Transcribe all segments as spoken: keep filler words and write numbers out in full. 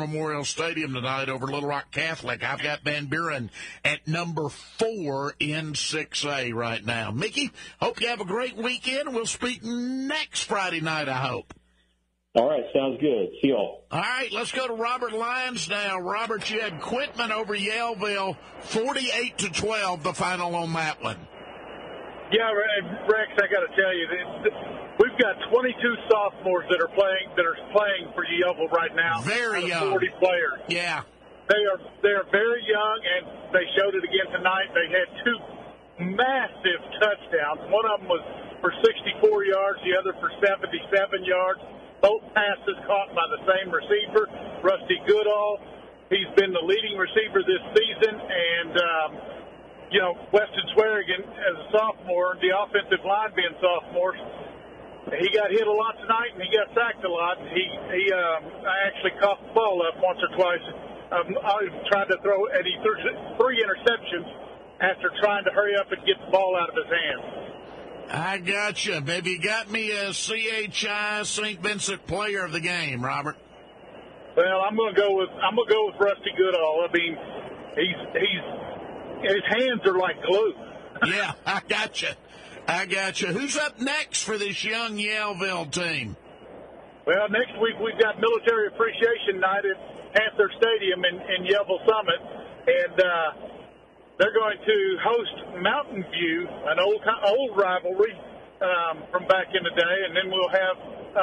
Memorial Stadium tonight over Little Rock Catholic. I've got Van Buren at number four in six A right now. Mickey, hope you have a great weekend. We'll speak next Friday night, I hope. All right, sounds good. See y'all. All right, let's go to Robert Lyons now. Robert, you had Quitman over Yaleville, forty-eight to twelve, the final on that one. Yeah, Rex, I got to tell you, we've got twenty-two sophomores that are playing that are playing for Yaleville right now. Very young. forty players. Yeah. They are they are very young, and they showed it again tonight. They had two massive touchdowns. One of them was for sixty-four yards, the other for seventy-seven yards. Both passes caught by the same receiver, Rusty Goodall. He's been the leading receiver this season, and um, you know, Weston Swearigan, as a sophomore, the offensive line being sophomores, he got hit a lot tonight and he got sacked a lot. He he um, I actually coughed the ball up once or twice. Um, I was trying to throw, and he threw three interceptions after trying to hurry up and get the ball out of his hands. I gotcha. Maybe you got me a C H I Saint Vincent player of the game, Robert. Well, I'm going to go with I'm going to go with Rusty Goodall. I mean, he's he's. His hands are like glue. Yeah, I gotcha. I gotcha. Who's up next for this young Yaleville team? Well, next week we've got Military Appreciation Night at Panther Stadium in, in Yaleville Summit, and uh, they're going to host Mountain View, an old old rivalry um, from back in the day, and then we'll have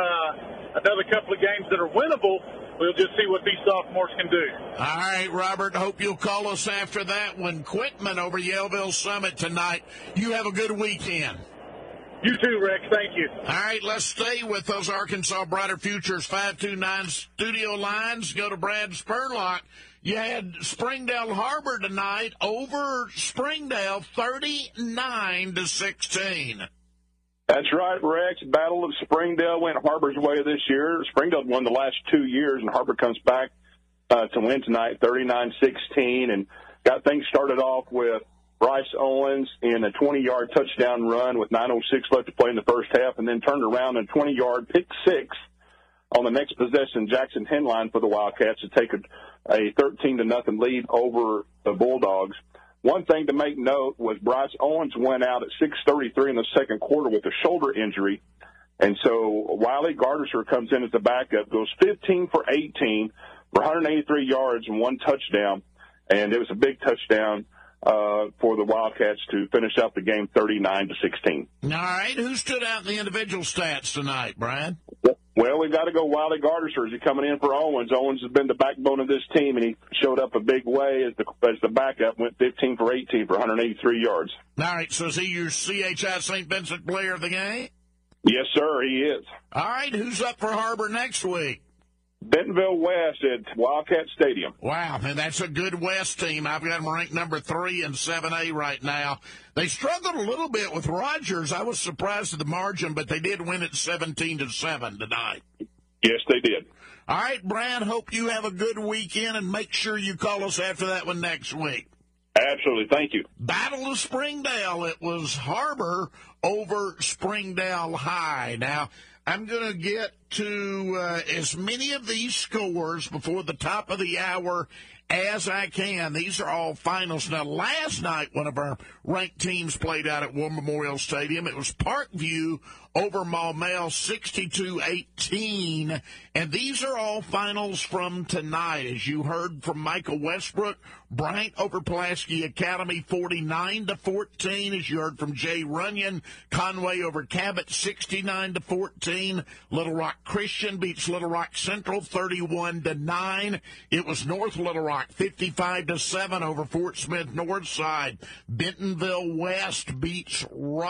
uh, another couple of games that are winnable. We'll just see what these sophomores can do. All right, Robert, hope you'll call us after that one. Quitman over Yaleville Summit tonight. You have a good weekend. You too, Rex. Thank you. All right, let's stay with those Arkansas Brighter Futures five two nine studio lines. Go to Brad Spurlock. You had Springdale Harbor tonight over Springdale, thirty-nine to sixteen. That's right, Rex. Battle of Springdale went Harbor's way this year. Springdale won the last two years, and Harbor comes back uh, to win tonight, thirty-nine sixteen, and got things started off with Bryce Owens in a twenty-yard touchdown run with nine oh six left to play in the first half, and then turned around in a twenty-yard pick six on the next possession. Jackson Henline for the Wildcats to take a, a thirteen to nothing lead over the Bulldogs. One thing to make note was Bryce Owens went out at six thirty-three in the second quarter with a shoulder injury. And so Wiley Gardner comes in as the backup, goes fifteen for eighteen for one hundred eighty-three yards and one touchdown. And it was a big touchdown uh, for the Wildcats to finish up the game thirty-nine to sixteen. All right. Who stood out in the individual stats tonight, Brian? Well, we've got to go Wiley Gardner. Is he coming in for Owens? Owens has been the backbone of this team, and he showed up a big way as the as the backup, went fifteen for eighteen for one hundred eighty-three yards. All right, so is he your C H I Saint Vincent player of the game? Yes, sir, he is. All right, who's up for Harbor next week? Bentonville West at Wildcat Stadium. Wow, and that's a good West team. I've got them ranked number three in seven A right now. They struggled a little bit with Rogers. I was surprised at the margin, but they did win it seventeen to seven tonight. Yes, they did. All right, Brad, hope you have a good weekend, and make sure you call us after that one next week. Absolutely. Thank you. Battle of Springdale. It was Harbor over Springdale High. Now, I'm going to get to uh, as many of these scores before the top of the hour as I can. These are all finals. Now, last night, one of our ranked teams played out at War Memorial Stadium. It was Parkview over Maumelle, sixty-two eighteen. And these are all finals from tonight. As you heard from Michael Westbrook, Bryant over Pulaski Academy, forty-nine to fourteen. As you heard from Jay Runyon, Conway over Cabot, sixty-nine to fourteen. Little Rock Christian beats Little Rock Central, thirty-one to nine. It was North Little Rock, fifty-five to seven over Fort Smith Northside. Bentonville West beats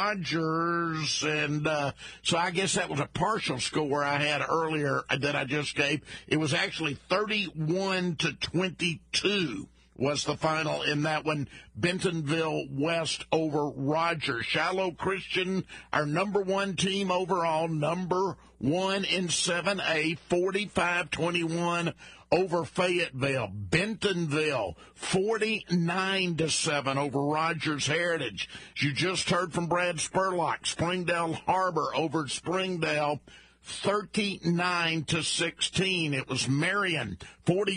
Rogers, and uh, so I guess that was a partial score I had earlier that I just gave. It was actually thirty-one to twenty-two. Was the final in that one. Bentonville West over Rogers. Shiloh Christian, our number one team overall, number one in seven A, forty-five twenty-one over Fayetteville. Bentonville, forty-nine to seven over Rogers Heritage. You just heard from Brad Spurlock. Springdale Harbor over Springdale, thirty-nine to sixteen. It was Marion, forty